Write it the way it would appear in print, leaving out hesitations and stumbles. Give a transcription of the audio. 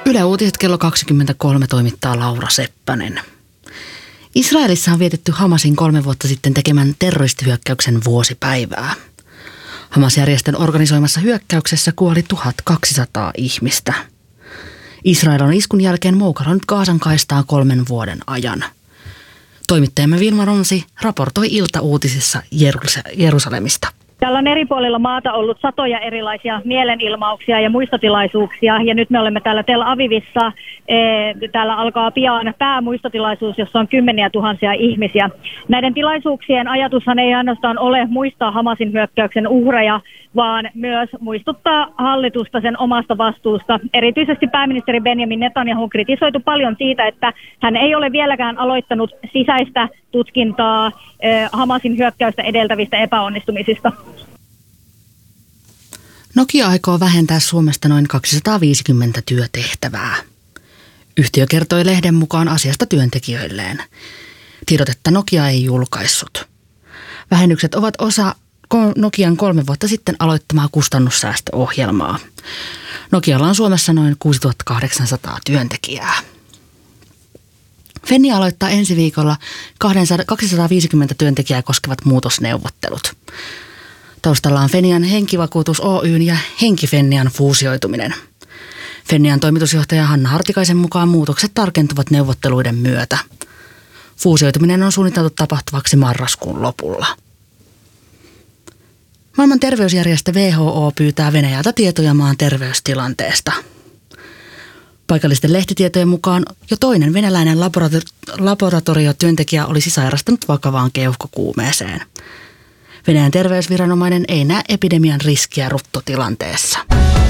Yle Uutiset kello 23 toimittaa Laura Seppänen. Israelissa on vietetty Hamasin 3 vuotta sitten tekemän terroristihyökkäyksen vuosipäivää. Hamas-järjestön organisoimassa hyökkäyksessä kuoli 1200 ihmistä. Israel on iskun jälkeen moukaroinut Gazan kaistaa 3 vuoden ajan. Toimittajamme Vilma Ronsi raportoi iltauutisissa Jerusalemista. Täällä on eri puolilla maata ollut satoja erilaisia mielenilmauksia ja muistotilaisuuksia, ja nyt me olemme täällä Tel Avivissa. Täällä alkaa pian päämuistotilaisuus, jossa on kymmeniä tuhansia ihmisiä. Näiden tilaisuuksien ajatushan ei ainoastaan ole muistaa Hamasin hyökkäyksen uhreja, vaan myös muistuttaa hallitusta sen omasta vastuusta. Erityisesti pääministeri Benjamin Netanyahu on kritisoitu paljon siitä, että hän ei ole vieläkään aloittanut sisäistä tutkintaa Hamasin hyökkäystä edeltävistä epäonnistumisista. Nokia aikoo vähentää Suomesta noin 250 työtehtävää. Yhtiö kertoi lehden mukaan asiasta työntekijöilleen. Tiedotetta Nokia ei julkaissut. Vähennykset ovat osa Nokian 3 vuotta sitten aloittamaa kustannussäästöohjelmaa. Nokialla on Suomessa noin 6800 työntekijää. Fennia aloittaa ensi viikolla 250 työntekijää koskevat muutosneuvottelut. Taustalla on Fennian Henkivakuutus Oyn ja Henki-Fennian fuusioituminen. Fennian toimitusjohtaja Hanna Hartikaisen mukaan muutokset tarkentuvat neuvotteluiden myötä. Fuusioituminen on suunniteltu tapahtuvaksi marraskuun lopulla. Maailman terveysjärjestö WHO pyytää Venäjältä tietoja maan terveystilanteesta. Paikallisten lehtitietojen mukaan jo toinen venäläinen laboratoriotyöntekijä olisi sairastunut vakavaan keuhkokuumeeseen. Venäjän terveysviranomainen ei näe epidemian riskiä ruttotilanteessa.